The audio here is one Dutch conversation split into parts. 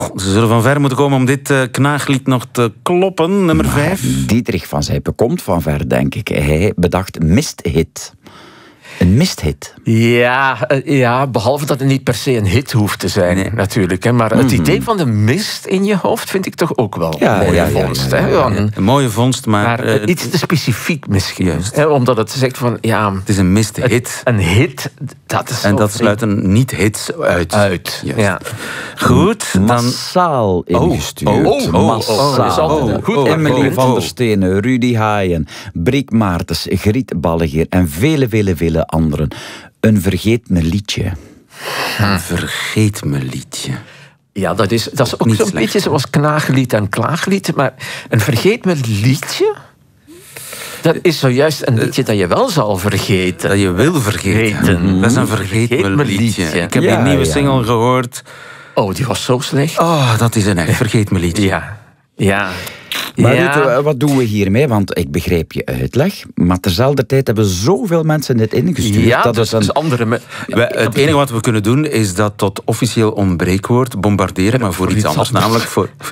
Ze zullen van ver moeten komen om dit knaaglied nog te kloppen. Nummer 5. Dietrich van Zijpe komt van ver, denk ik. Hij bedacht misthit. Een misthit. Ja, behalve dat het niet per se een hit hoeft te zijn, natuurlijk. Hè. Maar het idee van de mist in je hoofd vind ik toch ook wel een mooie vondst. Een mooie vondst, maar iets te specifiek misschien. Juist. Hè, omdat het zegt van, het is een misthit. Een hit, dat is en dat sluiten niet hits uit. Ja. Goed, dan... Massaal ingestuurd. Massaal. Goed, Emily van der Stenen, Rudy Haaien, Brik Maartens, Griet Ballegeer en vele anderen. Een vergeet me liedje. Een vergeet me liedje. Ja, dat is ook zo'n beetje zoals knaaglied en klaaglied. Maar een vergeet me liedje... Dat is zojuist een liedje dat je wel zal vergeten. Dat je wil vergeten. Dat is een vergeet me liedje. Ik heb die nieuwe single gehoord. Oh, die was zo slecht. Oh, dat is een echt vergeet me liedje. Ja. Maar Ruud, wat doen we hiermee? Want ik begreep je uitleg, maar terzelfde tijd hebben zoveel mensen dit ingestuurd. Ja, dat dus is andere het enige wat we kunnen doen is dat tot officieel ontbreekwoord bombarderen, maar voor iets anders, namelijk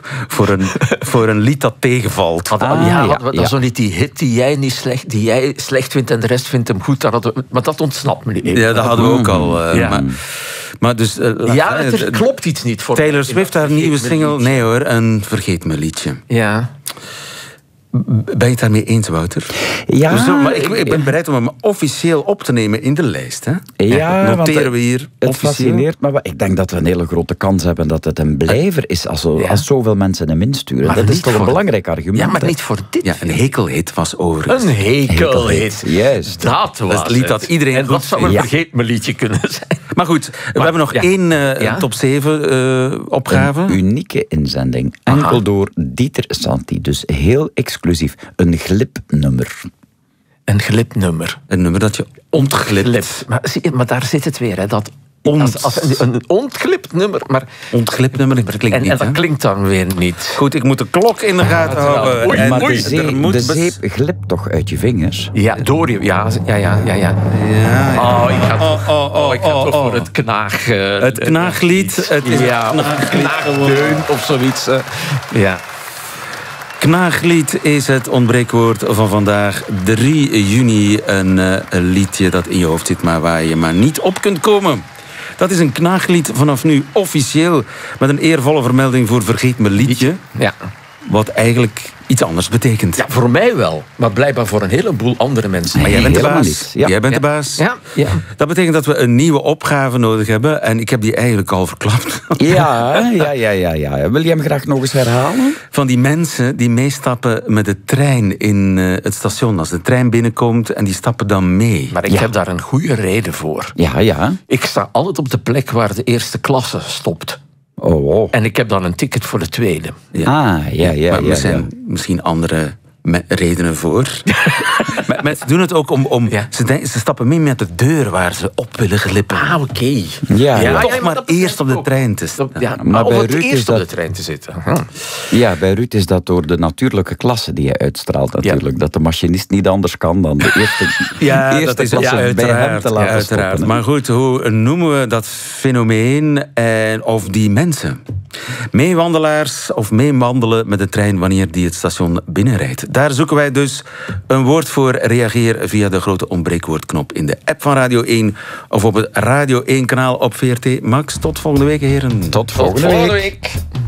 voor een lied dat tegenvalt. Dat is zo niet die hit die jij slecht vindt en de rest vindt hem goed. Maar dat ontsnapt me niet. Ja, dat hadden we ook al. Maar dus, er klopt iets niet voor Taylor Swift, haar nieuwe single. Nee hoor, een vergeet me liedje. Ja. Ben je het daarmee eens, Wouter? Ja. Maar ik ben bereid om hem officieel op te nemen in de lijst. Hè? Ja, noteren we hier het fascineert me, maar ik denk dat we een hele grote kans hebben dat het een blijver is als zoveel mensen hem insturen. Maar dat is toch een belangrijk argument. Ja, maar niet voor dit. Ja, een hekelhit was overigens. Een hekelhit. Juist. Dat was het lied dat iedereen en dat zou een vergeet me liedje kunnen zijn. Maar goed, we hebben nog één top 7 opgave. Een unieke inzending. Enkel door Dieter Santi. Dus heel exclusief. Een glipnummer. Een glipnummer. Een nummer dat je ontglipt. Maar daar zit het weer, hè. Dat als een ontglipt nummer. Maar ontglipt nummer, dat klinkt niet. En dat klinkt dan weer niet. Goed, ik moet de klok in de gaten houden. Maar de zeep glipt toch uit je vingers? Ja, door je. Ja. Ik ga toch voor het knaag... het knaaglied. Het is knaagdeun of zoiets. Ja. Knaaglied is het ontbreekwoord van vandaag. 3 juni, een liedje dat in je hoofd zit, maar waar je maar niet op kunt komen. Dat is een knaaglied vanaf nu officieel, met een eervolle vermelding voor vergeet me liedje. Ja. Wat eigenlijk iets anders betekent. Ja, voor mij wel, maar blijkbaar voor een heleboel andere mensen. Maar jij bent de baas. Ja. Jij bent de baas. Ja. Dat betekent dat we een nieuwe opgave nodig hebben. En ik heb die eigenlijk al verklapt. Ja. Wil je hem graag nog eens herhalen? Van die mensen die meestappen met de trein in het station. Als de trein binnenkomt en die stappen dan mee. Maar ik heb daar een goede reden voor. Ja. Ik sta altijd op de plek waar de eerste klasse stopt. Oh. En ik heb dan een ticket voor de tweede. Maar er zijn misschien andere redenen voor. Mensen doen het ook om ze stappen mee met de deur waar ze op willen glippen. Oké. Toch maar eerst op de trein te zitten. Maar bij Ruud is dat... op de trein te zitten. Ja, bij Ruud is dat door de natuurlijke klasse die hij uitstraalt natuurlijk. Ja. Dat de machinist niet anders kan dan de eerste klasse bij hem te laten stoppen. Maar goed, hoe noemen we dat fenomeen of die mensen? Meewandelaars of meewandelen met de trein wanneer die het station binnenrijdt. Daar zoeken wij dus een woord voor. Reageer via de grote ontbreekwoordknop in de app van Radio 1 of op het Radio 1 kanaal op VRT Max. Tot volgende week, heren. Tot volgende week.